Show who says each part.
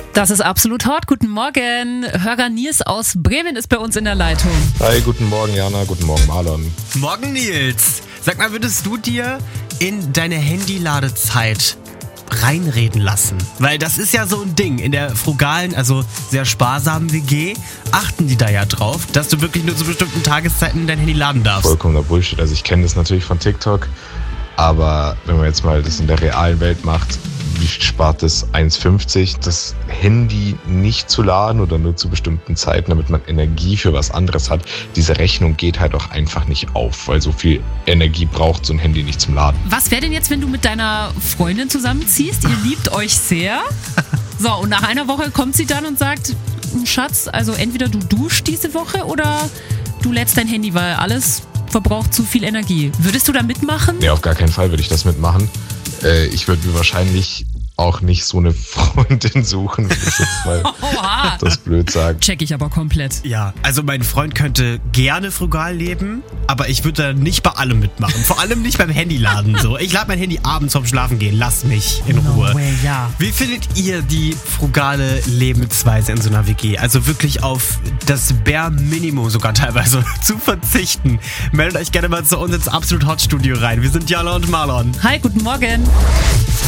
Speaker 1: Das ist absolut hot. Guten Morgen. Hörer Nils aus Bremen ist bei uns in der Leitung.
Speaker 2: Hi, guten Morgen Jana, guten Morgen Marlon.
Speaker 3: Morgen Nils. Sag mal, würdest du dir in deine Handy-Ladezeit reinreden lassen? Weil das ist ja so ein Ding. In der frugalen, also sehr sparsamen WG achten die da ja drauf, dass du wirklich nur zu bestimmten Tageszeiten dein Handy laden darfst.
Speaker 2: Vollkommener Bullshit. Also ich kenne das natürlich von TikTok, aber wenn man jetzt mal das in der realen Welt macht, wie viel spart das? 1,50 das Handy nicht zu laden oder nur zu bestimmten Zeiten, damit man Energie für was anderes hat. Diese Rechnung geht halt auch einfach nicht auf, weil so viel Energie braucht so ein Handy nicht zum Laden.
Speaker 1: Was wäre denn jetzt, wenn du mit deiner Freundin zusammenziehst? Ihr liebt euch sehr. So, und nach einer Woche kommt sie dann und sagt, Schatz, also entweder du duschst diese Woche oder du lädst dein Handy, weil alles verbraucht zu viel Energie. Würdest du da mitmachen?
Speaker 2: Nee, auf gar keinen Fall würde ich das mitmachen. Ich würde mir wahrscheinlich auch nicht so eine Freundin suchen, wenn ich jetzt mal das blöd sagen.
Speaker 1: Check ich aber komplett.
Speaker 3: Ja, also mein Freund könnte gerne frugal leben, aber ich würde da nicht bei allem mitmachen. Vor allem nicht beim Handyladen. So. Ich lade mein Handy abends vorm Schlafen gehen. Lass mich in Ruhe.
Speaker 1: No way, ja.
Speaker 3: Wie findet ihr die frugale Lebensweise in so einer WG? Also wirklich auf das Bare Minimum sogar teilweise zu verzichten. Meldet euch gerne mal zu uns ins Absolut Hot Studio rein. Wir sind Jana und Marlon.
Speaker 1: Hi, guten Morgen.